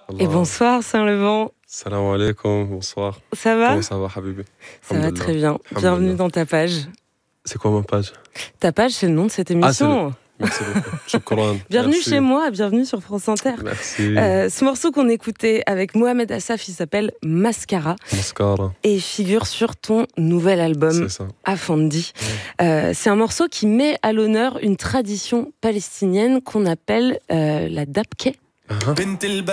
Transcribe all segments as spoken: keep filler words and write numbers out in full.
Et bonsoir Saint-Levant. Salam alaikum, bonsoir. Ça va? Comment ça va, Habibi? Ça va très bien. Bienvenue dans ta page. C'est quoi ma page? Ta page, c'est le nom de cette émission. Ah, merci beaucoup. Shukran. Bienvenue Merci. chez moi, bienvenue sur France Inter. Merci. Euh, ce morceau qu'on écoutait avec Mohamed Assaf, il s'appelle Mascara. Mascara. Et il figure sur ton nouvel album, C'est ça. Afandi. Ouais. Euh, c'est un morceau qui met à l'honneur une tradition palestinienne qu'on appelle euh, la dabke. Uh-huh.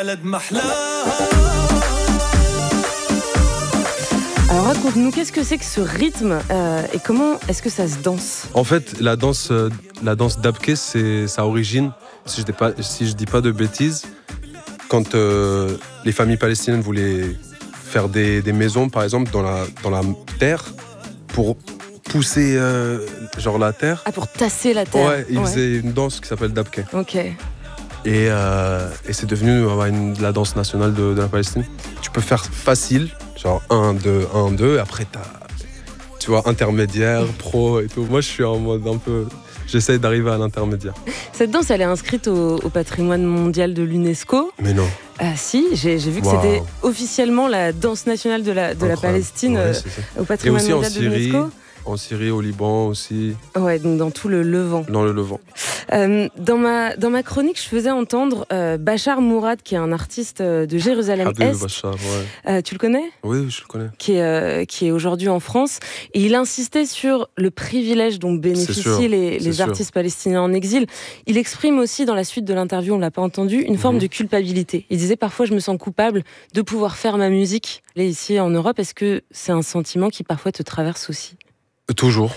Alors raconte-nous, qu'est-ce que c'est que ce rythme euh, et comment est-ce que ça se danse? En fait, la danse, euh, la danse dabke, c'est sa origine, si je dis pas, si je dis pas de bêtises, quand euh, les familles palestiniennes voulaient faire des, des maisons, par exemple, dans la, dans la terre, pour pousser euh, genre la terre. Ah, pour tasser la terre. Ouais, ils ouais. faisaient une danse qui s'appelle dabke. Ok. Et, euh, et c'est devenu euh, une, la danse nationale de, de la Palestine. Tu peux faire facile, genre un, deux, un, deux, et après t'as, tu vois, intermédiaire, pro et tout. Moi, je suis en mode un peu, j'essaye d'arriver à l'intermédiaire. Cette danse, elle est inscrite au, au patrimoine mondial de l'UNESCO. Mais non. Ah si, j'ai, j'ai vu que wow. C'était officiellement la danse nationale de la, de la Palestine ouais, euh, au patrimoine mondial de Syrie, l'UNESCO. En Syrie, au Liban aussi. Ouais, donc dans tout le Levant. Dans le Levant. Euh, dans, ma, dans ma chronique, je faisais entendre euh, Bachar Mourad, qui est un artiste de Jérusalem-Est. Bachar, ouais. Euh, tu le connais? Oui, je le connais. Qui est, euh, qui est aujourd'hui en France. Et il insistait sur le privilège dont bénéficient les, les artistes sûr. palestiniens en exil. Il exprime aussi, dans la suite de l'interview, on ne l'a pas entendu, une forme mmh. de culpabilité. Il disait parfois, je me sens coupable de pouvoir faire ma musique. Là, ici, en Europe, est-ce que c'est un sentiment qui parfois te traverse aussi? Toujours.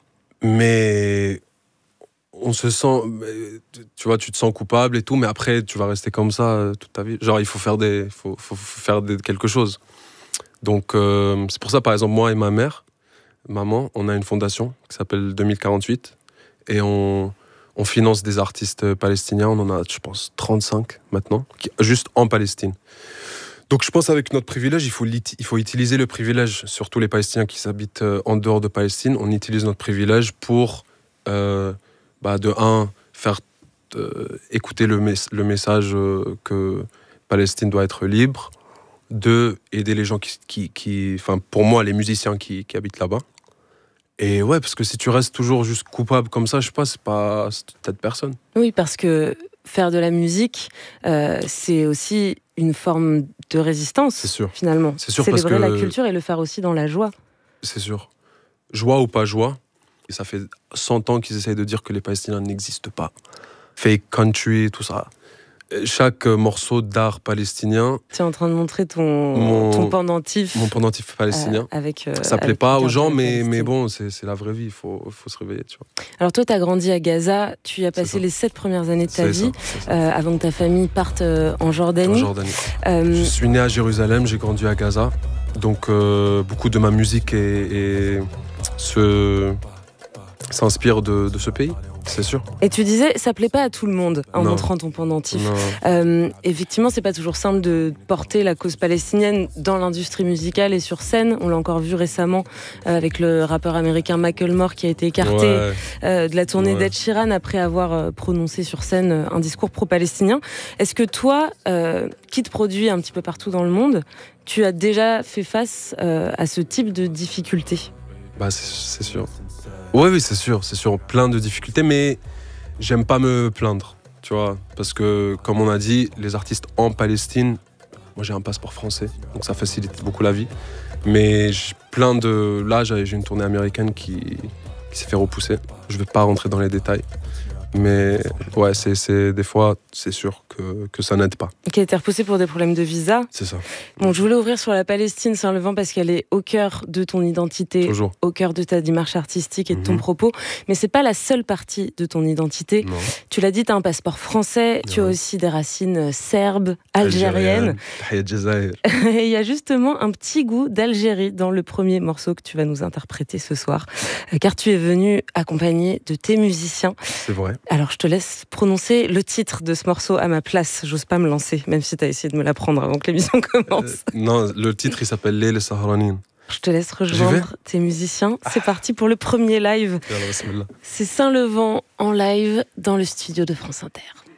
Mais on se sent, tu vois, tu te sens coupable et tout, mais après, tu vas rester comme ça toute ta vie. Genre, il faut faire, des, faut, faut faire des, quelque chose. Donc, euh, c'est pour ça, par exemple, moi et ma mère, maman, on a une fondation qui s'appelle deux mille quarante-huit et on, on finance des artistes palestiniens. On en a, je pense, trente-cinq maintenant, juste en Palestine. Donc je pense avec notre privilège, il faut, il faut utiliser le privilège, surtout les Palestiniens qui habitent en dehors de Palestine, on utilise notre privilège pour, euh, bah de un, faire euh, écouter le, mes- le message euh, que Palestine doit être libre, deux, aider les gens qui, qui, qui enfin pour moi, les musiciens qui, qui habitent là-bas. Et ouais, parce que si tu restes toujours juste coupable comme ça, je sais pas, c'est pas peut-être personne. Oui, parce que faire de la musique, euh, c'est aussi une forme de résistance, c'est sûr. Finalement. C'est sûr célébrer parce que... la culture et le faire aussi dans la joie. C'est sûr. Joie ou pas joie, et ça fait cent ans qu'ils essayent de dire que les Palestiniens n'existent pas. Fake country, tout ça. Chaque morceau d'art palestinien... Tu es en train de montrer ton, mon, ton pendentif. Mon pendentif palestinien. Euh, avec, euh, ça plaît pas aux gens, mais, mais bon, c'est, c'est la vraie vie, il faut, faut se réveiller, tu vois. Alors toi, tu as grandi à Gaza, tu y as passé les sept premières années de ta c'est vie, ça, euh, avant que ta famille parte euh, en Jordanie. En Jordanie. Euh... Je suis né à Jérusalem, j'ai grandi à Gaza, donc euh, beaucoup de ma musique est, est, se, s'inspire de, de ce pays. C'est sûr. Et tu disais, ça plaît pas à tout le monde en non. montrant ton pendentif. Euh, effectivement, c'est pas toujours simple de porter la cause palestinienne dans l'industrie musicale et sur scène. On l'a encore vu récemment euh, avec le rappeur américain Macklemore qui a été écarté ouais. euh, de la tournée ouais. d'Ed Sheeran après avoir euh, prononcé sur scène euh, un discours pro-palestinien. Est-ce que toi, euh, qui te produit un petit peu partout dans le monde, tu as déjà fait face euh, à ce type de difficultés? Bah, c'est, c'est sûr. Oui, oui, c'est sûr, c'est sûr, plein de difficultés, mais j'aime pas me plaindre, tu vois, parce que, comme on a dit, les artistes en Palestine, moi j'ai un passeport français, donc ça facilite beaucoup la vie, mais j'ai plein de... Là, j'ai une tournée américaine qui, qui s'est fait repousser, je vais pas rentrer dans les détails, mais ouais, c'est, c'est, des fois, c'est sûr que, que ça n'aide pas. Qui a été repoussé pour des problèmes de visa. C'est ça. Bon, je voulais ouvrir sur la Palestine Saint-Levant parce qu'elle est au cœur de ton identité, Toujours. Au cœur de ta démarche artistique et de ton mm-hmm. propos. Mais c'est pas la seule partie de ton identité. Non. Tu l'as dit, tu as un passeport français, ouais. Tu as aussi des racines serbes, algériennes. Algérienne. Et il y a justement un petit goût d'Algérie dans le premier morceau que tu vas nous interpréter ce soir. Car tu es venu accompagné de tes musiciens. C'est vrai. Alors, je te laisse prononcer le titre de ce morceau à ma place. J'ose pas me lancer, même si tu as essayé de me l'apprendre avant que l'émission commence. Euh, non, le titre, il s'appelle Leil Sahranin. Je te laisse rejoindre tes musiciens. C'est parti pour le premier live. C'est Saint-Levant en live dans le studio de France Inter.